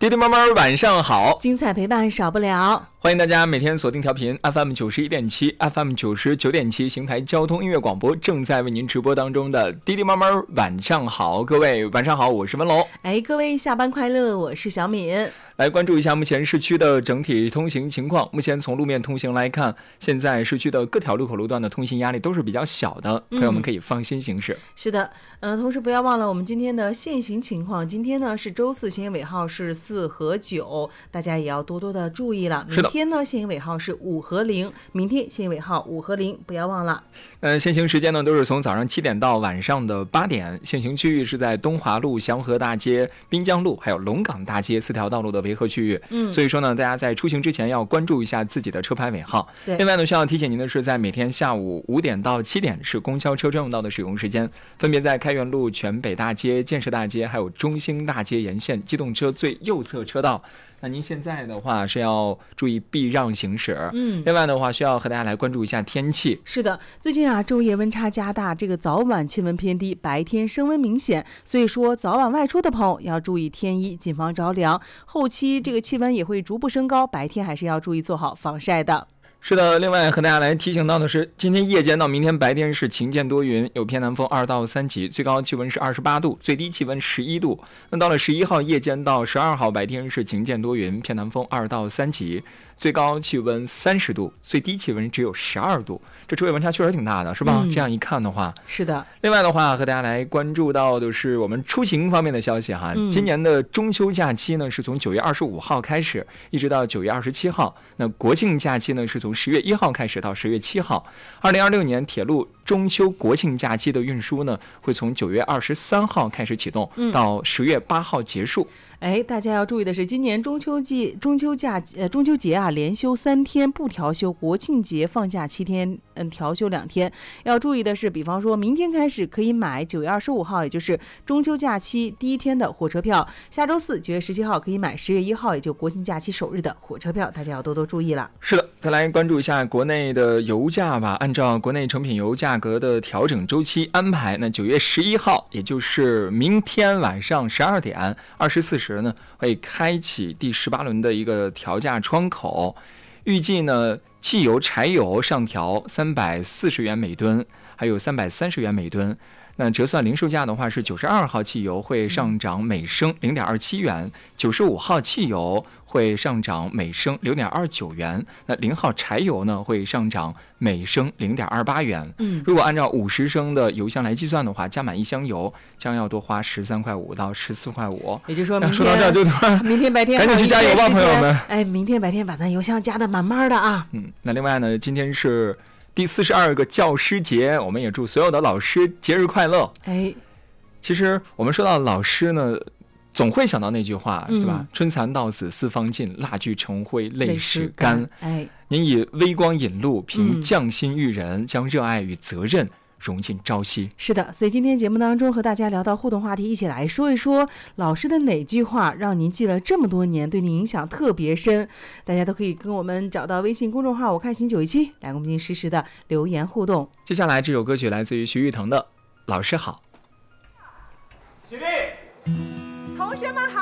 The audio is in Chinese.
弟弟妹妹晚上好， 精彩陪伴少不了。 欢迎大家每天锁定调频 FM91.7 FM99.7 邢台交通音乐广播，正在为您直播当中的弟弟妹妹晚上好。各位晚上好，我是文龙。 各位下班快乐，我是小敏。 来关注一下目前市区的整体通行情况。目前从路面通行来看，现在市区的各条路口路段的通行压力都是比较小的，朋友们可以放心行驶。 是的，同时不要忘了我们今天的限行情况。今天呢是周四，限行尾号是4和9，大家也要多多的注意了。明天呢限行尾号是5和0，明天限行尾号5和0，不要忘了。 限行时间呢都是从早上7点到晚上的8点。限行区域是在东华路、祥和大街、滨江路还有龙岗大街4条道路的维和区域。所以说呢，大家在出行之前要关注一下自己的车牌尾号。另外呢，需要提醒您的是，在每天下午5点到7点是公交车专用道的使用时间，分别在开元路、全北大街、建设大街还有中兴大街沿线机动车最右侧车道。那您现在的话是要注意避让行驶。另外的话需要和大家来关注一下天气。 是的，最近昼夜温差加大，这个早晚气温偏低，白天升温明显，所以说早晚外出的朋友要注意添衣，谨防着凉。后期这个气温也会逐步升高，白天还是要注意做好防晒的。 是的，另外和大家来提醒到的是，今天夜间到明天白天是晴间多云，有偏南风2到3级，最高气温是28度，最低气温11度。那到了11号夜间到12号白天是晴间多云，偏南风2到3级，最高气温30度，最低气温只有12度，这昼夜温差确实挺大的，是吧？这样一看的话， 是的。 另外的话，和大家来关注到的是我们出行方面的消息哈。今年的中秋假期呢是从9月25号开始，一直到9月27号。那国庆假期呢是从10月1号开始到10月7号。2026年铁路中秋国庆假期的运输呢，会从9月23号开始启动，到10月8号结束。 大家要注意的是，今年中秋节连休3天不调休，国庆节放假7天，调休2天。要注意的是，比方说明天开始可以买9月25号，也就是中秋假期第一天的火车票；下周49月17号可以买10月1号，也就国庆假期首日的火车票，大家要多多注意了。 是的，再来关注一下国内的油价吧。按照国内成品油价格的调整周期安排，那9月11号，也就是明天晚上12点24时呢，会开启第18轮的一个调价窗口。预计呢，汽油、柴油上调340元每吨，还有330元每吨。那折算零售价的话是92号汽油会上涨每升0.27元，95号汽油会上涨每升0.29元，那0号柴油呢会上涨每升0.28元。如果按照50升的油箱来计算的话，加满1箱油将要多花13.5块到14.5块。 也就是说说到这就明天白天赶紧去加油吧，朋友们。 明天白天把咱油箱加的满满的啊。 那另外呢，今天是第42个教师节，我们也祝所有的老师节日快乐。其实我们说到老师呢，总会想到那句话，对吧？春蚕到死丝方尽，蜡炬成灰泪始干。您以微光引路，凭匠心育人，将热爱与责任融进朝夕。 是的，所以今天节目当中和大家聊到互动话题，一起来说一说老师的哪句话让您记了这么多年，对您影响特别深。大家都可以跟我们找到微信公众号我看行917来跟我们进行实时的留言互动。 接下来这首歌曲来自于徐誉滕的《老师好》。 起立，同学们好。